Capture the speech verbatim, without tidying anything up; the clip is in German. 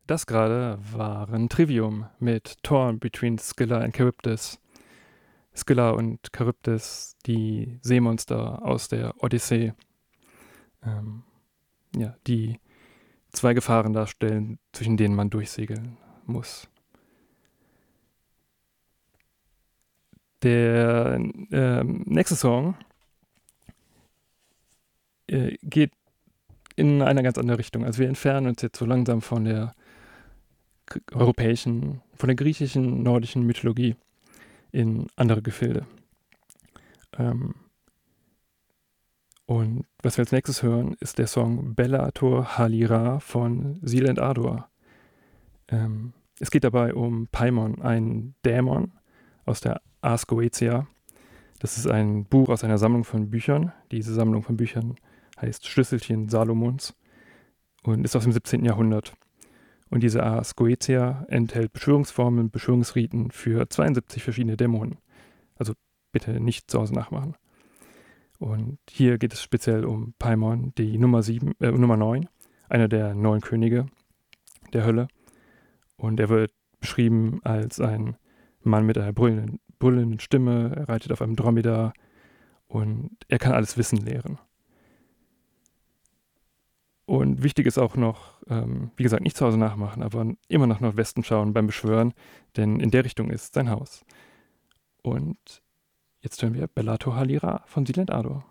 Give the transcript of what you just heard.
Das gerade waren Trivium mit Torn Between Scylla and Charybdis. Scylla und Charybdis, die Seemonster aus der Odyssee, ähm, ja, die zwei Gefahren darstellen, zwischen denen man durchsegeln muss. Der ähm, nächste Song äh, geht in eine ganz andere Richtung. Also wir entfernen uns jetzt so langsam von der k- europäischen, von der griechischen, nordischen Mythologie in andere Gefilde. Ähm, und was wir als nächstes hören, ist der Song Bellator Halira von Silent Ardor. Ähm, es geht dabei um Paimon, einen Dämon aus der Ars Goetia. Das ist ein Buch aus einer Sammlung von Büchern. Diese Sammlung von Büchern heißt Schlüsselchen Salomons und ist aus dem siebzehnten Jahrhundert. Und diese Ars Goetia enthält Beschwörungsformeln, Beschwörungsriten für zweiundsiebzig verschiedene Dämonen. Also bitte nicht zu Hause nachmachen. Und hier geht es speziell um Paimon, die Nummer, sieben, äh, Nummer neun, einer der neun Könige der Hölle. Und er wird beschrieben als ein Mann mit einer brüllenden, brüllenden Stimme, er reitet auf einem Dromedar und er kann alles Wissen lehren. Und wichtig ist auch noch, ähm, wie gesagt, nicht zu Hause nachmachen, aber immer nach Nordwesten schauen beim Beschwören, denn in der Richtung ist sein Haus. Und jetzt hören wir Bellator Halira von Silent Ardor.